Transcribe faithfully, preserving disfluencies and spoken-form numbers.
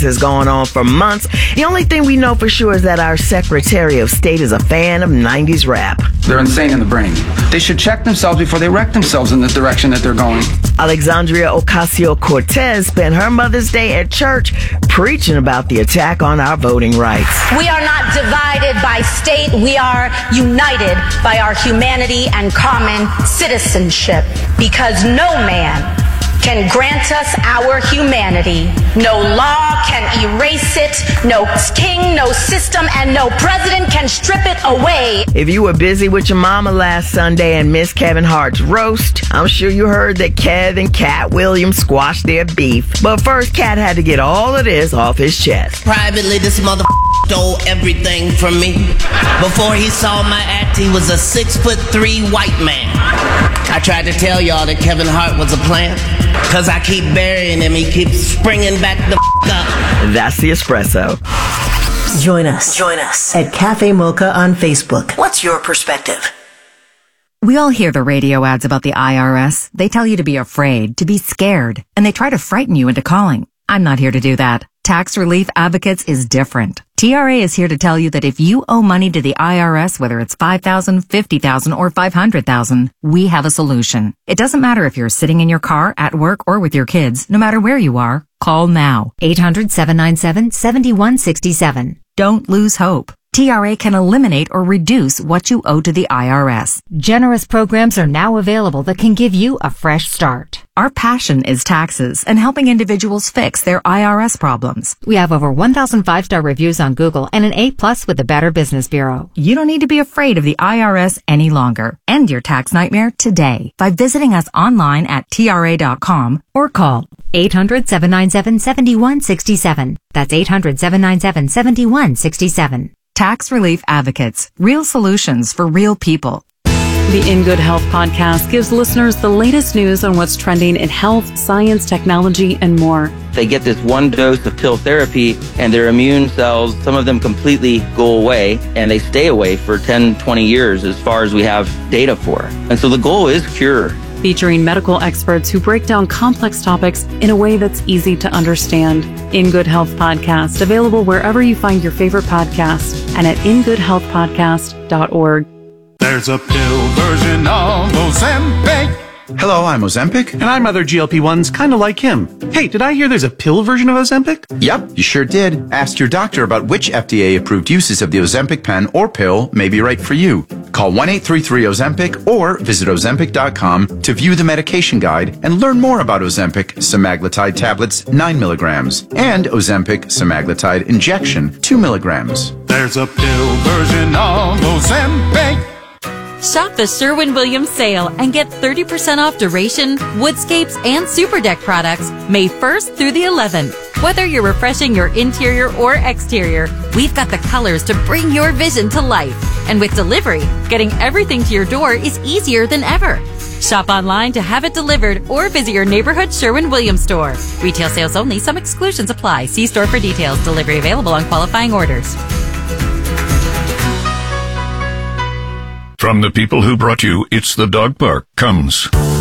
has gone on for months. The only thing we know for sure is that our Secretary of State is a fan of nineties rap. They're insane in the brain. They should check themselves before they wreck themselves in the direction that they're going. Alexandria Ocasio-Cortez spent her Mother's Day at church preaching about the attack on our voting rights. We are not divided by state. We are united by our humanity and common citizenship, because no man can grant us our humanity. No law can erase it. No king, no system, and no president can strip it away. If you were busy with your mama last Sunday and missed Kevin Hart's roast, I'm sure you heard that Kev and Cat Williams squashed their beef. But first, Cat had to get all of this off his chest. Privately, this mother stole everything from me. Before he saw my act, he was a six foot three white man. I tried to tell y'all that Kevin Hart was a plant, cause I keep burying him, he keeps springing back the up. That's the espresso. Join us. Join us at Cafe Mocha on Facebook. What's your perspective? We all hear the radio ads about the I R S. They tell you to be afraid, to be scared, and they try to frighten you into calling. I'm not here to do that. Tax Relief Advocates is different. T R A is here to tell you that if you owe money to the I R S, whether it's five thousand dollars, fifty thousand dollars, or five hundred thousand dollars, we have a solution. It doesn't matter if you're sitting in your car, at work, or with your kids. No matter where you are, call now. eight hundred, seven nine seven, seven one six seven. Don't lose hope. T R A can eliminate or reduce what you owe to the I R S. Generous programs are now available that can give you a fresh start. Our passion is taxes and helping individuals fix their I R S problems. We have over one thousand five-star reviews on Google and an A plus with the Better Business Bureau. You don't need to be afraid of the I R S any longer. End your tax nightmare today by visiting us online at T R A dot com or call eight hundred, seven nine seven, seven one six seven. That's eight hundred, seven nine seven, seven one six seven. Tax Relief Advocates. Real solutions for real people. The In Good Health podcast gives listeners the latest news on what's trending in health, science, technology, and more. They get this one dose of pill therapy and their immune cells, some of them completely go away, and they stay away for ten, twenty years as far as we have data for. And so the goal is cure. Featuring medical experts who break down complex topics in a way that's easy to understand. In Good Health Podcast, available wherever you find your favorite podcast and at in good health podcast dot org. There's a pill version of Ozempic. Hello, I'm Ozempic. And I'm other G L P ones kind of like him. Hey, did I hear there's a pill version of Ozempic? Yep, you sure did. Ask your doctor about which F D A-approved uses of the Ozempic pen or pill may be right for you. Call one eight three three Ozempic or visit Ozempic dot com to view the medication guide and learn more about Ozempic semaglutide tablets nine milligrams and Ozempic semaglutide injection two milligrams. There's a pill version of Ozempic. Shop the Sherwin-Williams sale and get thirty percent off Duration, Woodscapes, and Superdeck products May first through the eleventh. Whether you're refreshing your interior or exterior, we've got the colors to bring your vision to life. And with delivery, getting everything to your door is easier than ever. Shop online to have it delivered or visit your neighborhood Sherwin-Williams store. Retail sales only. Some exclusions apply. See store for details. Delivery available on qualifying orders. From the people who brought you It's the Dog Park comes